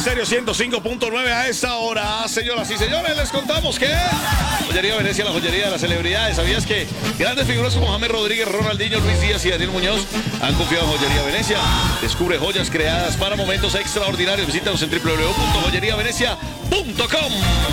Estéreo 105.9 a esta hora. Señoras y señores, les contamos que Joyería Venecia, la joyería de las celebridades. ¿Sabías que grandes figuras como James Rodríguez, Ronaldinho, Luis Díaz y Daniel Muñoz han confiado en Joyería Venecia? Descubre joyas creadas para momentos extraordinarios. Visítanos en www.joyeriavenecia.com.